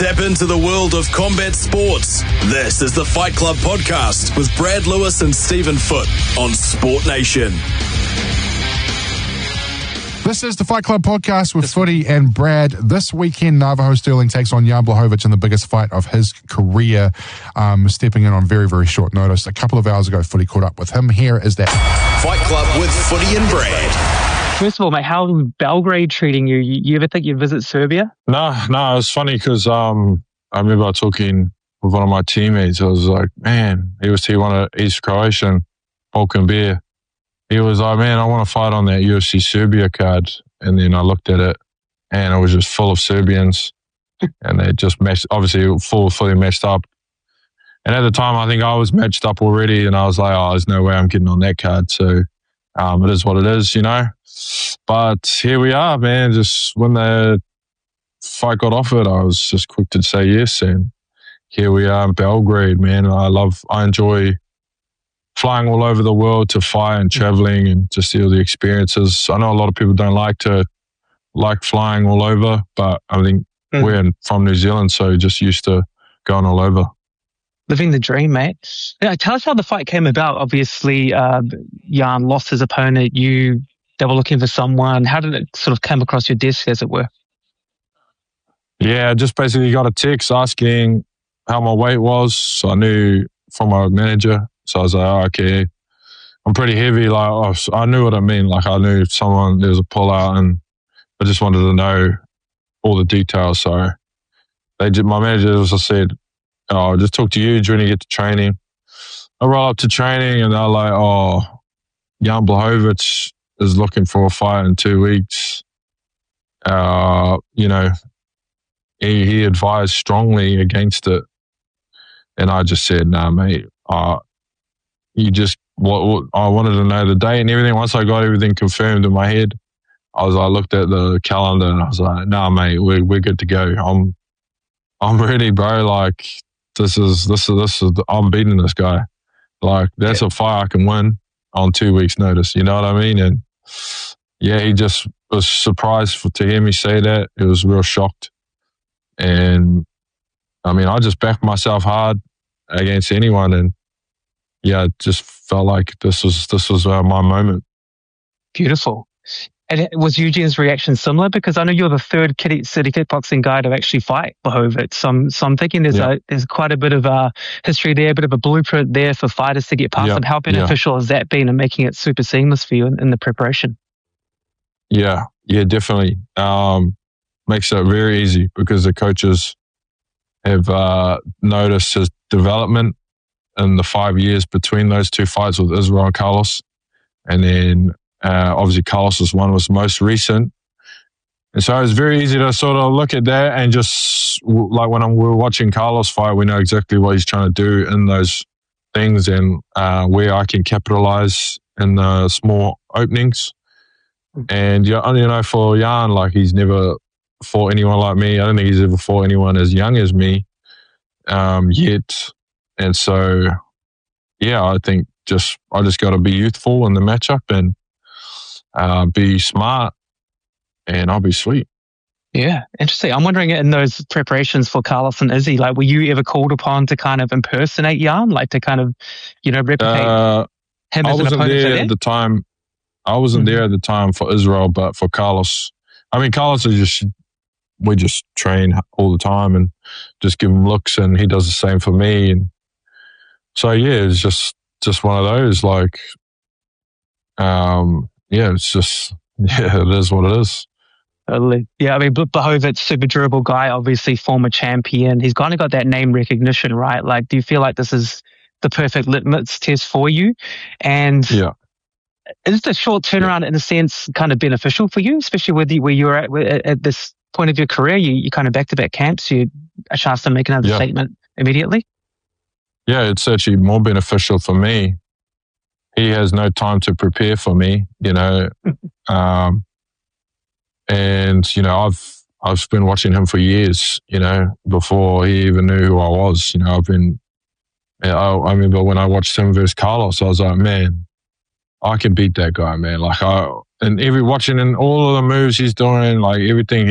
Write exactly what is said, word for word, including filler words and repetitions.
Step into the world of combat sports. This is the Fight Club podcast with Brad Lewis and Stephen Foote on Sport Nation. This is the Fight Club podcast with Footy and Brad. This weekend, Navajo Sterling takes on Jan Blachowicz in the biggest fight of his career, um, stepping in on very, very short notice. A couple of hours ago, Footy caught up with him. Here is that. Fight Club with Footy and Brad. First of all, mate, how's Belgrade treating you? You, you ever think you'd visit Serbia? No, no, it's funny because um, I remember talking with one of my teammates. I was like, man, he was he wanted East Croatian, Balkan Bear. He was like, man, I want to fight on that U F C Serbia card. And then I looked at it and it was just full of Serbians and they just matched, obviously full, fully matched up. And at the time, I think I was matched up already and I was like, oh, there's no way I'm getting on that card. So um, it is what it is, you know. But here we are, man. Just when the fight got offered, I was just quick to say yes. And here we are in Belgrade, man. I love, I enjoy flying all over the world to fight and traveling and just see all the experiences. I know a lot of people don't like to like flying all over, but I think mm. we're in, from New Zealand, so just used to going all over. Living the dream, mate. Yeah, tell us how the fight came about. Obviously, uh, Jan lost his opponent. You, they were looking for someone. How did it sort of come across your desk, as it were? Yeah, I just basically got a text asking how my weight was. So I knew from my manager. So I was like, oh, okay, I'm pretty heavy. Like, oh, I knew what I mean. Like, I knew someone, there was a pullout, and I just wanted to know all the details. So they did, my manager also said, oh, I'll just talk to you during you get to training. I roll up to training, and they're like, oh, Jan Blachowicz is looking for a fight in two weeks. Uh, you know, he, he advised strongly against it. And I just said, nah, mate, uh, you just, what, what I wanted to know the date and everything. Once I got everything confirmed in my head, I was, I looked at the calendar and I was like, nah, mate, we're, we're good to go. I'm, I'm ready, bro. Like, this is, this is, this is, I'm beating this guy. Like, that's yeah. a fight I can win on two weeks' notice. You know what I mean? And yeah, he just was surprised for, to hear me say that. It was real shocked. And I mean, I just backed myself hard against anyone. And yeah, it just felt like this was, this was uh, my moment. Beautiful. And was Eugene's reaction similar? Because I know you're the third kitty, city kickboxing guy to actually fight Blachowicz. So I'm, so I'm thinking there's yeah. a, there's quite a bit of a history there, a bit of a blueprint there for fighters to get past yeah. them. How beneficial yeah. has that been in making it super seamless for you in, in the preparation? Yeah, yeah, definitely. Um, makes it very easy because the coaches have uh, noticed his development in the five years between those two fights with Israel and Carlos. And then uh, obviously Carlos's one was most recent. And so it's very easy to sort of look at that and just, like when I'm, we're watching Carlos fight, we know exactly what he's trying to do in those things and uh, where I can capitalize in the small openings. And, you know, for Jan, like he's never fought anyone like me. I don't think he's ever fought anyone as young as me um, yet. And so, yeah, I think just I just got to be youthful in the matchup and uh, be smart, and I'll be sweet. Yeah, interesting. I'm wondering in those preparations for Carlos and Izzy, like, were you ever called upon to kind of impersonate Jan, like to kind of, you know, replicate uh, him as an opponent? I wasn't there at the time. I wasn't mm-hmm. there at the time for Israel, but for Carlos, I mean, Carlos is just. We just train all the time and just give him looks, and he does the same for me. And so, yeah, it's just, just one of those, like, um, yeah, it's just, yeah, it is what it is. Yeah, I mean, Blachowicz, super durable guy, obviously former champion. He's kind of got that name recognition, right? Like, do you feel like this is the perfect litmus test for you? And yeah. is the short turnaround, yeah. in a sense, kind of beneficial for you, especially with the, where you're at, at this point of your career? You, you kind of back-to-back camps, you a chance to make another yeah. statement immediately? Yeah, it's actually more beneficial for me. He has no time to prepare for me, you know. um, and, you know, I've I've been watching him for years, you know, before he even knew who I was. You know, I've been, I, I remember when I watched him versus Carlos, I was like, man, I can beat that guy, man. Like, I, and every watching and all of the moves he's doing, like everything